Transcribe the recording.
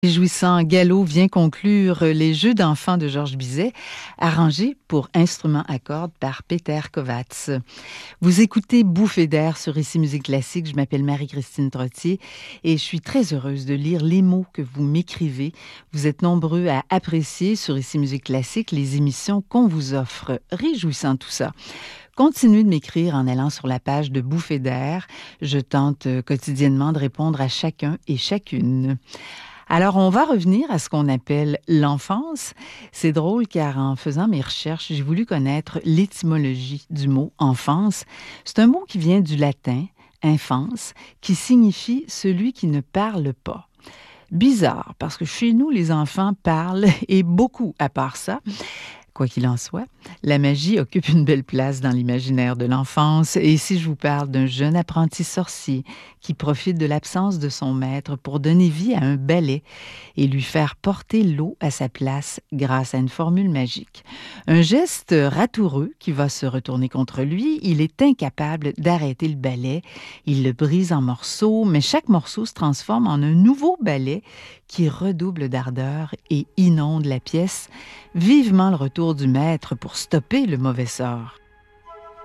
Réjouissant galop vient conclure les Jeux d'enfants de Georges Bizet, arrangés pour instruments à cordes par Peter Kovács. Vous écoutez Bouffée d'air sur Ici Musique Classique. Je m'appelle Marie-Christine Trottier et je suis très heureuse de lire les mots que vous m'écrivez. Vous êtes nombreux à apprécier sur Ici Musique Classique les émissions qu'on vous offre. Réjouissant tout ça. Continuez de m'écrire en allant sur la page de Bouffée d'air. Je tente quotidiennement de répondre à chacun et chacune. Alors, on va revenir à ce qu'on appelle l'enfance. C'est drôle car en faisant mes recherches, j'ai voulu connaître l'étymologie du mot enfance. C'est un mot qui vient du latin infans, qui signifie celui qui ne parle pas. Bizarre, parce que chez nous, les enfants parlent et beaucoup à part ça. Quoi qu'il en soit, la magie occupe une belle place dans l'imaginaire de l'enfance. Et si je vous parle d'un jeune apprenti sorcier qui profite de l'absence de son maître pour donner vie à un balai et lui faire porter l'eau à sa place grâce à une formule magique. Un geste ratoureux qui va se retourner contre lui, il est incapable d'arrêter le balai. Il le brise en morceaux, mais chaque morceau se transforme en un nouveau balai qui redouble d'ardeur et inonde la pièce. Vivement le retour du maître pour stopper le mauvais sort.